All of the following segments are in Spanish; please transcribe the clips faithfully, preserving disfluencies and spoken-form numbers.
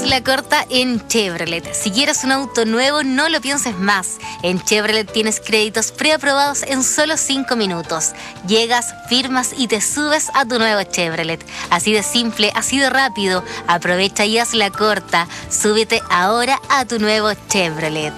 la corta en Chevrolet. Si quieres un auto nuevo, no lo pienses más. En Chevrolet tienes créditos preaprobados en solo cinco minutos. Llegas, firmas y te subes a tu nuevo Chevrolet. Así de simple, así de rápido. Aprovecha y haz la corta. Súbete ahora a tu nuevo Chevrolet.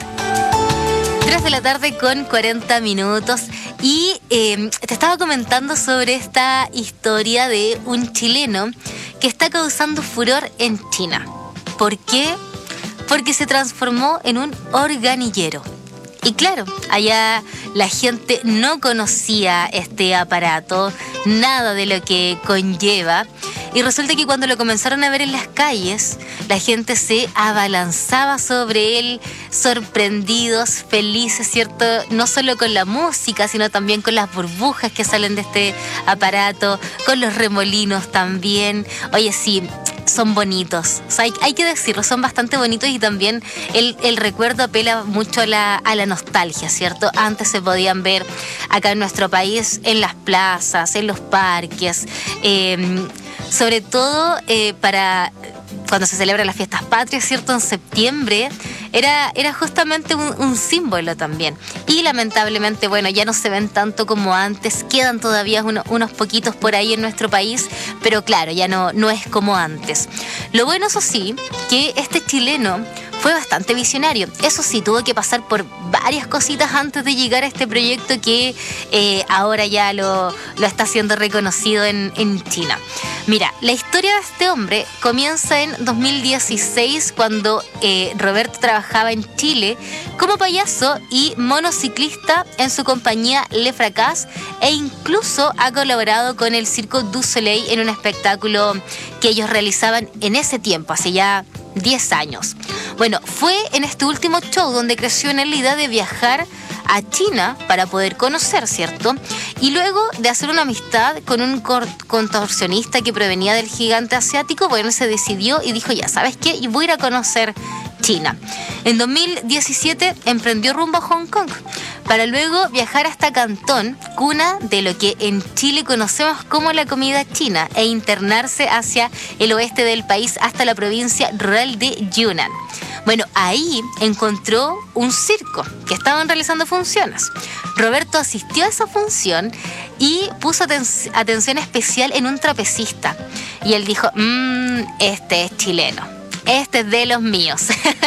tres de la tarde con cuarenta minutos y eh, te estaba comentando sobre esta historia de un chileno que está causando furor en China. ¿Por qué? Porque se transformó en un organillero. Y claro, allá la gente no conocía este aparato, nada de lo que conlleva. Y resulta que cuando lo comenzaron a ver en las calles, la gente se abalanzaba sobre él, sorprendidos, felices, ¿cierto? No solo con la música, sino también con las burbujas que salen de este aparato, con los remolinos también. Oye, sí, son bonitos. O sea, hay, hay que decirlo, son bastante bonitos y también el, el recuerdo apela mucho a la, a la nostalgia, ¿cierto? Antes se podían ver acá en nuestro país, en las plazas, en los parques, eh, sobre todo eh, para cuando se celebran las fiestas patrias, ¿cierto? En septiembre, era, era justamente un, un símbolo también. Y lamentablemente, bueno, ya no se ven tanto como antes, quedan todavía uno, unos poquitos por ahí en nuestro país, pero claro, ya no, no es como antes. Lo bueno, eso sí, que este chileno fue bastante visionario. Eso sí, tuvo que pasar por varias cositas antes de llegar a este proyecto que eh, ahora ya lo, lo está siendo reconocido en, en China. Mira, la historia de este hombre comienza en dos mil dieciséis cuando eh, Roberto trabajaba en Chile como payaso y monociclista en su compañía Le Fracas e incluso ha colaborado con el Circo du Soleil en un espectáculo que ellos realizaban en ese tiempo, hace ya diez años. Bueno, fue en este último show donde creció en él la idea de viajar a China para poder conocer, ¿cierto? Y luego de hacer una amistad con un contorsionista que provenía del gigante asiático, bueno, se decidió y dijo, ya, ¿sabes qué? Yo voy a ir a conocer China. En dos mil diecisiete emprendió rumbo a Hong Kong para luego viajar hasta Cantón, cuna de lo que en Chile conocemos como la comida china, e internarse hacia el oeste del país hasta la provincia rural de Yunnan. Bueno, ahí encontró un circo que estaban realizando funciones. Roberto asistió a esa función y puso aten- atención especial en un trapecista. Y él dijo, mmm, este es chileno. Este es de los míos.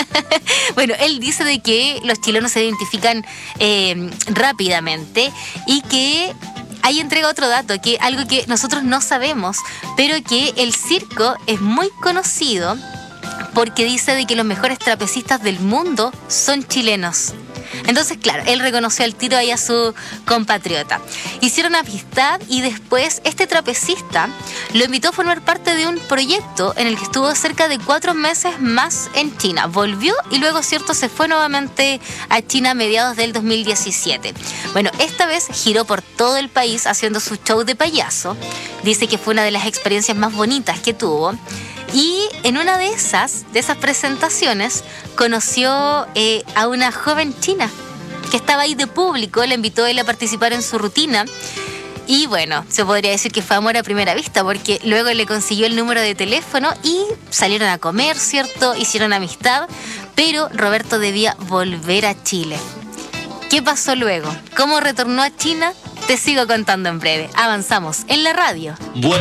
Bueno, él dice de que los chilenos se identifican eh, rápidamente y que ahí entrega otro dato, que algo que nosotros no sabemos, pero que el circo es muy conocido porque dice de que los mejores trapecistas del mundo son chilenos. Entonces, claro, él reconoció al tiro ahí a su compatriota. Hicieron amistad y después este trapecista lo invitó a formar parte de un proyecto en el que estuvo cerca de cuatro meses más en China. Volvió y luego, cierto, se fue nuevamente a China a mediados del dos mil diecisiete. Bueno, esta vez giró por todo el país haciendo su show de payaso. Dice que fue una de las experiencias más bonitas que tuvo. Y en una de esas, de esas presentaciones, conoció eh, a una joven china que estaba ahí de público, le invitó a él a participar en su rutina. Y bueno, se podría decir que fue amor a primera vista, porque luego le consiguió el número de teléfono y salieron a comer, ¿cierto? Hicieron amistad, pero Roberto debía volver a Chile. ¿Qué pasó luego? ¿Cómo retornó a China? Te sigo contando en breve. Avanzamos en la radio. Bueno.